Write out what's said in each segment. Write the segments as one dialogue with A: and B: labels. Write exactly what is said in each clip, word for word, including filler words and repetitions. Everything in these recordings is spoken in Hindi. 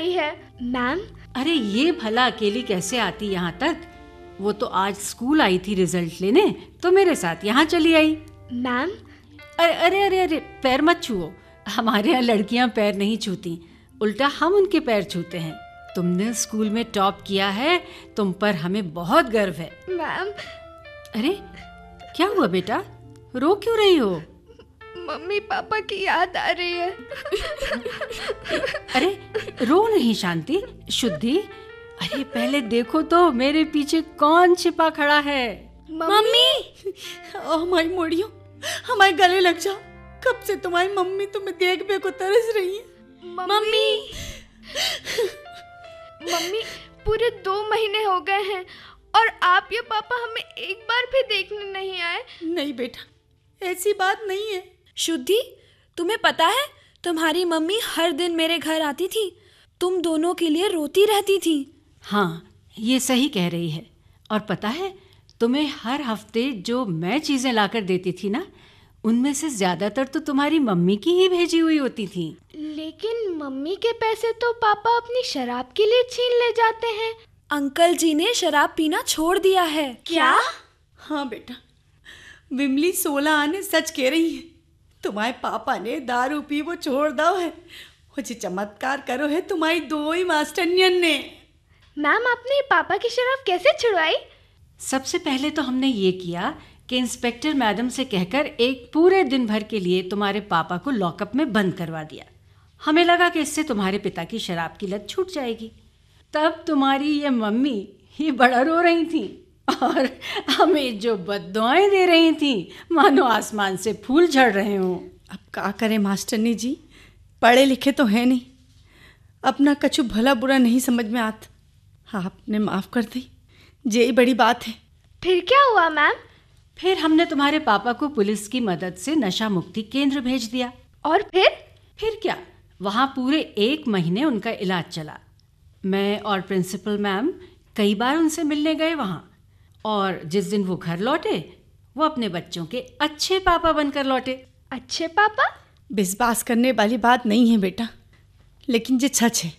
A: आई है। मैम,
B: अरे ये भला अकेली कैसे आती यहाँ तक? वो तो आज स्कूल आई थी रिजल्ट लेने, तो मेरे साथ यहाँ चली आई।
A: मैम,
B: अरे अरे अरे अरे पैर मत छुओ। हमारे यहाँ लड़कियाँ पैर नहीं छूती, उल्टा हम उनके पैर छूते हैं। तुमने स्कूल में टॉप किया है, तुम पर हमें बहुत गर्व है।
A: मैम।
B: अरे क्या हुआ बेटा, रो क्यों रही हो?
A: मम्मी पापा की याद आ रही है।
B: अरे रो नहीं शांति, शुद्धि। अरे पहले देखो तो मेरे पीछे कौन छिपा खड़ा है।
A: मम्मी।
C: ओह माय मोड़ियो, हमारे गले लग जाओ। कब से तुम्हारी मम्मी तुम्हें देख बे को तरस रही है।
A: मम्मी। मम्मी, पूरे दो महीने हो गए हैं और आप या पापा हमें एक बार भी देखने नहीं आए।
C: नहीं बेटा, ऐसी बात नहीं है।
D: शुद्धि, तुम्हें पता है तुम्हारी मम्मी हर दिन मेरे घर आती थी, तुम दोनों के लिए रोती रहती थी।
B: हाँ, ये सही कह रही है। और पता है, तुम्हें हर हफ्ते जो मैं चीज़ें लाकर देती थी ना, उनमें से ज़्यादातर तो तुम्हारी मम्मी की ही भेजी हुई होती थी।
A: लेकिन मम्मी के पैसे तो पापा अपनी शराब के लिए छीन ले जाते हैं।
D: अंकल जी ने शराब पीना छोड़ दिया है।
A: क्या?
C: हाँ बेटा, विमली सोलह आने सच कह रही है। तुम्हारे पापा ने दारू पी वो छोड़ दो है। वो जी चमत्कार करो है तुम्हारी दो ही मास्टरनियन ने।
A: मैम, आपने पापा की शराब कैसे छुड़वाई?
B: सबसे पहले तो हमने ये किया कि इंस्पेक्टर मैडम से कहकर एक पूरे दिन भर के लिए तुम्हारे पापा को लॉकअप में बंद करवा दिया। हमें लगा कि इससे तुम्हारे पिता की शराब की लत छूट जाएगी। तब तुम्हारी ये मम्मी ही बड़ा रो रही थी और हमें जो बद्दुआएं दे रही थी, मानो आसमान से फूल झड़ रहे हों।
C: अब क्या करें मास्टरनी जी, पढ़े लिखे तो है नहीं, अपना कछु भला बुरा नहीं समझ में आता। आपने माफ़ कर दी, यही बड़ी बात है।
A: फिर क्या हुआ मैम?
B: फिर हमने तुम्हारे पापा को पुलिस की मदद से नशा मुक्ति केंद्र भेज दिया।
A: और फिर?
B: फिर क्या, वहाँ पूरे एक महीने उनका इलाज चला। मैं और प्रिंसिपल मैम कई बार उनसे मिलने गए वहाँ, और जिस दिन वो घर लौटे, वो अपने बच्चों के अच्छे पापा बनकर लौटे।
A: अच्छे पापा?
C: विश्वास करने वाली बात नहीं है बेटा, लेकिन ये सच है,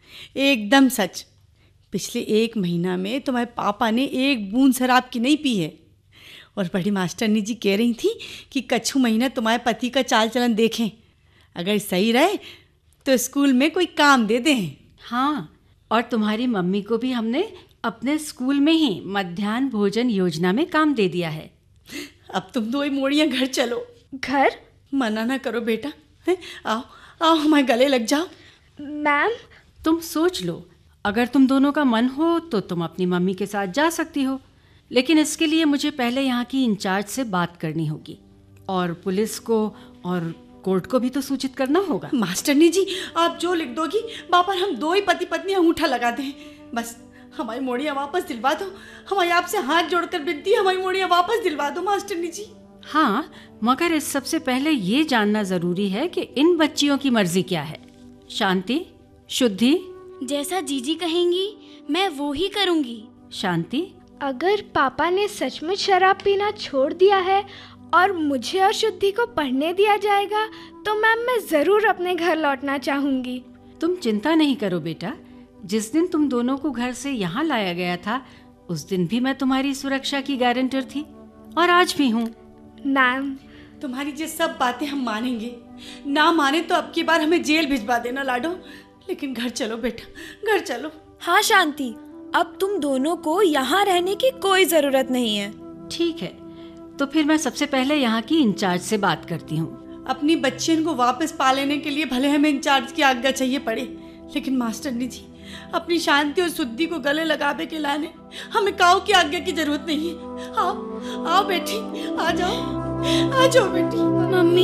C: एकदम सच। पिछले एक महीना में तुम्हारे पापा ने एक बूंद शराब की नहीं पी है। और बड़ी मास्टरनी जी कह रही थी कि कछु महीना तुम्हारे पति का चाल चलन देखें, अगर सही रहे तो स्कूल में कोई काम दे दें।
B: हाँ, और तुम्हारी मम्मी को भी हमने अपने स्कूल में ही मध्याह्न भोजन योजना में काम दे दिया है।
C: अब तुम दो ही मोड़ियाँ घर चलो।
A: घर?
C: मना ना करो बेटा, है? आओ आओ हमारे गले लग जाओ।
A: मैम,
B: तुम सोच लो, अगर तुम दोनों का मन हो तो तुम अपनी मम्मी के साथ जा सकती हो, लेकिन इसके लिए मुझे पहले यहाँ की इंचार्ज से बात करनी होगी और पुलिस को और कोर्ट को भी तो सूचित करना होगा।
C: मास्टरनी जी, आप जो लिख दोगी बापर हम दो ही पति पत्नी अंगूठा लगा दें। बस हमारी मोड़ियाँ वापस दिलवा दो। हमारी आपसे हाथ जोड़कर विनती है, हमारी मोड़ियाँ वापस दिलवा दो मास्टरनी जी।
B: हाँ, मगर इस सबसे पहले ये जानना ज़रूरी है कि इन बच्चियों की मर्जी क्या है। शांति, शुद्धि?
D: जैसा जीजी कहेंगी मैं वो ही करूँगी।
B: शांति,
A: अगर पापा ने सचमुच शराब पीना छोड़ दिया है और मुझे और शुद्धि को पढ़ने दिया जाएगा, तो मैम मैं ज़रूर अपने घर लौटना चाहूँगी।
B: तुम चिंता नहीं करो बेटा, जिस दिन तुम दोनों को घर से यहाँ लाया गया था, उस दिन भी मैं तुम्हारी सुरक्षा की गारंटर थी और आज भी हूँ।
A: मैम,
C: तुम्हारी ये सब बातें हम मानेंगे, ना माने तो अब की बार हमें जेल भिजवा देना लाडो, लेकिन घर चलो बेटा, घर चलो।
D: हाँ शांति, अब तुम दोनों को यहाँ रहने की कोई ज़रूरत नहीं है।
B: ठीक है, तो फिर मैं सबसे पहले यहाँ की इंचार्ज से बात करती हूँ।
C: अपनी बच्चियों को वापस पा लेने के लिए भले हमें इंचार्ज की आज्ञा चाहिए पड़े, लेकिन मास्टरनी जी, अपनी शांति और शुद्धि को गले लगावे के लाने हमें काऊ की आज्ञा की जरूरत नहीं है। आओ आओ बेटी, आ जाओ, आ जाओ बेटी।
D: मम्मी।